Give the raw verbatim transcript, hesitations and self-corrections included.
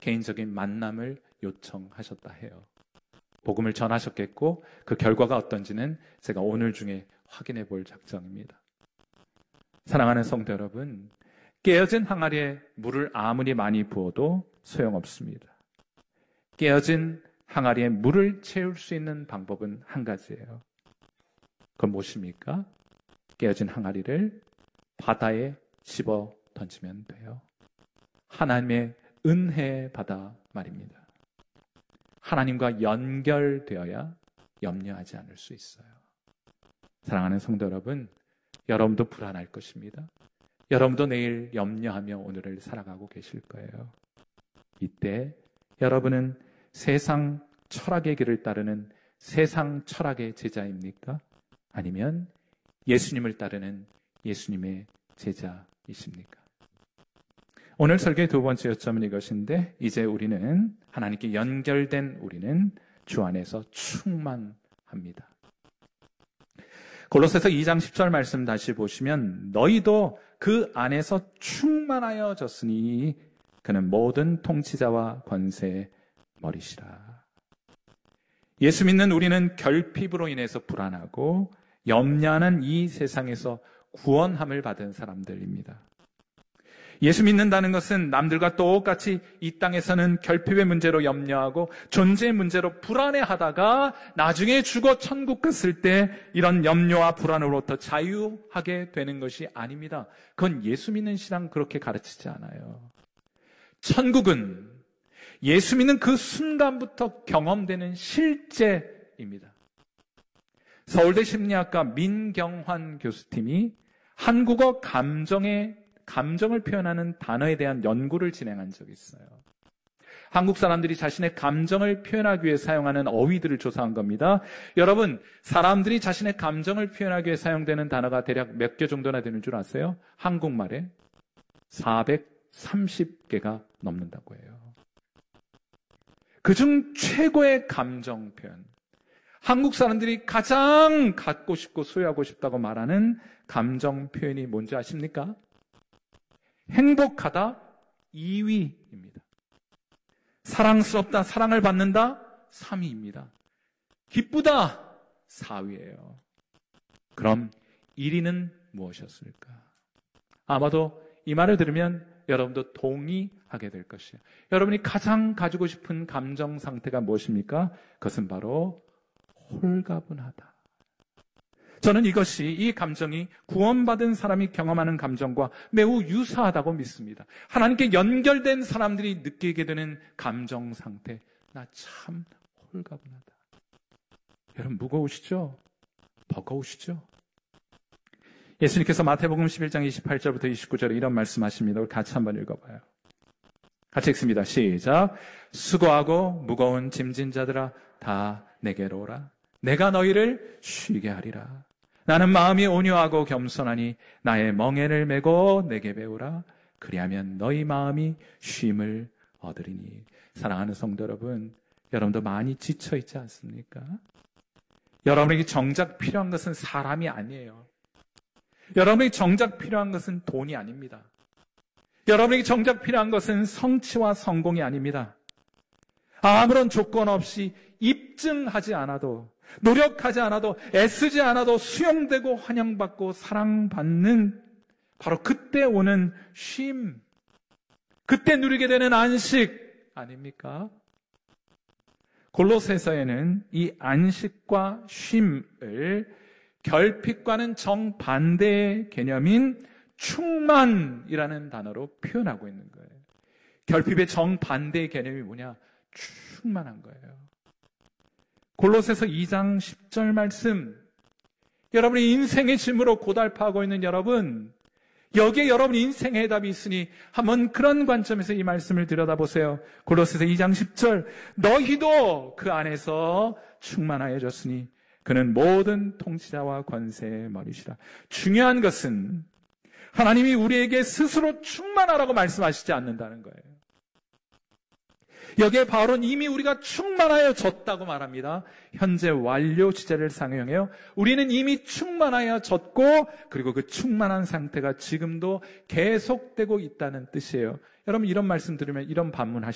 개인적인 만남을 요청하셨다 해요. 복음을 전하셨겠고 그 결과가 어떤지는 제가 오늘 중에 확인해 볼 작정입니다. 사랑하는 성도 여러분, 깨어진 항아리에 물을 아무리 많이 부어도 소용없습니다. 깨어진 항아리에 물을 채울 수 있는 방법은 한 가지예요. 그건 무엇입니까? 깨어진 항아리를 바다에 집어 던지면 돼요. 하나님의 은혜의 바다 말입니다. 하나님과 연결되어야 염려하지 않을 수 있어요. 사랑하는 성도 여러분, 여러분도 불안할 것입니다. 여러분도 내일 염려하며 오늘을 살아가고 계실 거예요. 이때 여러분은 세상 철학의 길을 따르는 세상 철학의 제자입니까? 아니면 예수님을 따르는 예수님의 제자이십니까? 오늘 설교의 두 번째 요점은 이것인데, 이제 우리는 하나님께 연결된 우리는 주 안에서 충만합니다. 골로새서 이 장 십 절 말씀 다시 보시면 너희도 그 안에서 충만하여졌으니 그는 모든 통치자와 권세의 머리시라. 예수 믿는 우리는 결핍으로 인해서 불안하고 염려하는 이 세상에서 구원함을 받은 사람들입니다. 예수 믿는다는 것은 남들과 똑같이 이 땅에서는 결핍의 문제로 염려하고 존재의 문제로 불안해하다가 나중에 죽어 천국 갔을 때 이런 염려와 불안으로부터 자유하게 되는 것이 아닙니다. 그건 예수 믿는 신앙 그렇게 가르치지 않아요. 천국은 예수 믿는 그 순간부터 경험되는 실제입니다. 서울대 심리학과 민경환 교수팀이 한국어 감정의 감정을 표현하는 단어에 대한 연구를 진행한 적이 있어요. 한국 사람들이 자신의 감정을 표현하기 위해 사용하는 어휘들을 조사한 겁니다. 여러분, 사람들이 자신의 감정을 표현하기 위해 사용되는 단어가 대략 몇 개 정도나 되는 줄 아세요? 한국말에 사백삼십 개가 넘는다고 해요. 그중 최고의 감정 표현, 한국 사람들이 가장 갖고 싶고 소유하고 싶다고 말하는 감정 표현이 뭔지 아십니까? 행복하다 이 위입니다. 사랑스럽다, 사랑을 받는다 삼 위입니다. 기쁘다 사 위예요. 그럼 일 위는 무엇이었을까? 아마도 이 말을 들으면 여러분도 동의하게 될 것이에요. 여러분이 가장 가지고 싶은 감정 상태가 무엇입니까? 그것은 바로 홀가분하다. 저는 이것이, 이 감정이 구원받은 사람이 경험하는 감정과 매우 유사하다고 믿습니다. 하나님께 연결된 사람들이 느끼게 되는 감정 상태, 나 참 홀가분하다. 여러분 무거우시죠? 버거우시죠? 예수님께서 마태복음 십일 장 이십팔 절부터 이십구 절에 이런 말씀하십니다. 우리 같이 한번 읽어봐요. 같이 읽습니다. 시작. 수고하고 무거운 짐진 자들아 다 내게로 오라. 내가 너희를 쉬게 하리라. 나는 마음이 온유하고 겸손하니 나의 멍에를 메고 내게 배우라. 그리하면 너희 마음이 쉼을 얻으리니. 사랑하는 성도 여러분, 여러분도 많이 지쳐있지 않습니까? 여러분에게 정작 필요한 것은 사람이 아니에요. 여러분에게 정작 필요한 것은 돈이 아닙니다. 여러분에게 정작 필요한 것은 성취와 성공이 아닙니다. 아무런 조건 없이 입증하지 않아도, 노력하지 않아도, 애쓰지 않아도 수용되고 환영받고 사랑받는 바로 그때 오는 쉼, 그때 누리게 되는 안식 아닙니까? 골로새서에는 이 안식과 쉼을 결핍과는 정반대의 개념인 충만이라는 단어로 표현하고 있는 거예요. 결핍의 정반대의 개념이 뭐냐? 충만한 거예요. 골로새서 이 장 십 절 말씀, 여러분이 인생의 짐으로 고달파하고 있는 여러분, 여기에 여러분 인생의 해답이 있으니 한번 그런 관점에서 이 말씀을 들여다보세요. 골로새서 이 장 십 절, 너희도 그 안에서 충만하여졌으니 그는 모든 통치자와 권세의 머리시라. 중요한 것은 하나님이 우리에게 스스로 충만하라고 말씀하시지 않는다는 거예요. 여기에 바울은 이미 우리가 충만하여졌다고 말합니다. 현재 완료 시제를 상용해요. 우리는 이미 충만하여졌고, 그리고 그 충만한 상태가 지금도 계속되고 있다는 뜻이에요. 여러분 이런 말씀 들으면 이런 반문하시